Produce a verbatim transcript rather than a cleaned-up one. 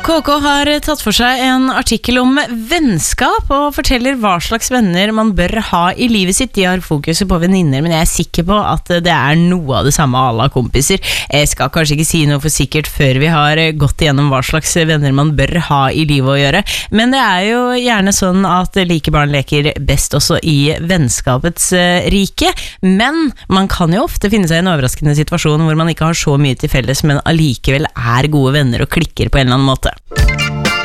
K K har tatt for seg en artikkel om vennskap og forteller hva slags venner man bør ha i livet sitt. De har fokuset på venninner, men jeg er sikker på at det er noe av det samme alle kompiser. Jeg skal kanskje ikke si noe for sikkert før vi har gått igjennom hva slags venner man bør ha i livet å gjøre, men det er jo gjerne sånn at like barn leker best også i vennskapets rike, men man kan jo ofte finne seg i en overraskende situasjon hvor man ikke har så mye til felles, men allikevel er gode venner og klikker på en eller annen måte.